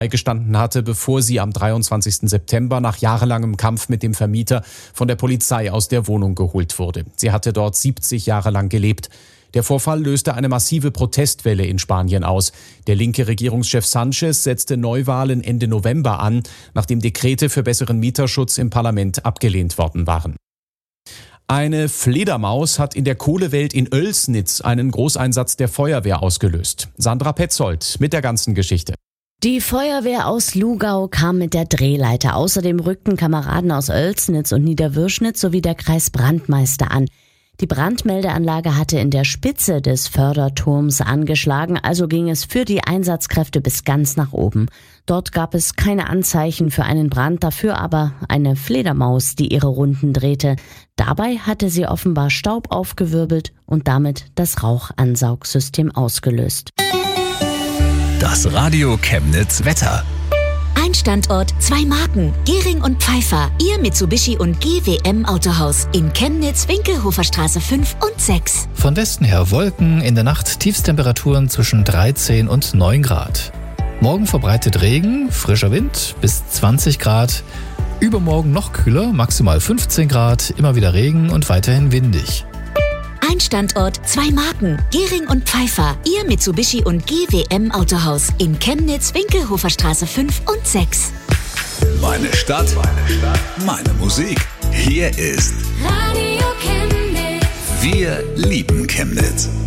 gestanden hatte, bevor sie am 23. September nach jahrelangem Kampf mit dem Vermieter von der Polizei aus der Wohnung geholt wurde. Sie hatte dort 70 Jahre lang gelebt. Der Vorfall löste eine massive Protestwelle in Spanien aus. Der linke Regierungschef Sánchez setzte Neuwahlen Ende November an, nachdem Dekrete für besseren Mieterschutz im Parlament abgelehnt worden waren. Eine Fledermaus hat in der Kohlewelt in Oelsnitz einen Großeinsatz der Feuerwehr ausgelöst. Sandra Petzold mit der ganzen Geschichte. Die Feuerwehr aus Lugau kam mit der Drehleiter. Außerdem rückten Kameraden aus Oelsnitz und Niederwürschnitz sowie der Kreisbrandmeister an. Die Brandmeldeanlage hatte in der Spitze des Förderturms angeschlagen, also ging es für die Einsatzkräfte bis ganz nach oben. Dort gab es keine Anzeichen für einen Brand, dafür aber eine Fledermaus, die ihre Runden drehte. Dabei hatte sie offenbar Staub aufgewirbelt und damit das Rauchansaugsystem ausgelöst. Das Radio Chemnitz Wetter. Ein Standort, 2 Marken. Gehring und Pfeiffer, Ihr Mitsubishi und GWM Autohaus. In Chemnitz, Winkelhofer Straße 5 und 6. Von Westen her Wolken, in der Nacht Tiefstemperaturen zwischen 13 und 9 Grad. Morgen verbreitet Regen, frischer Wind bis 20 Grad. Übermorgen noch kühler, maximal 15 Grad, immer wieder Regen und weiterhin windig. Ein Standort, 2 Marken. Gehring und Pfeiffer, Ihr Mitsubishi und GWM Autohaus. In Chemnitz, Winkelhofer Straße 5 und 6. Meine Stadt, meine Musik. Hier ist Radio Chemnitz. Wir lieben Chemnitz.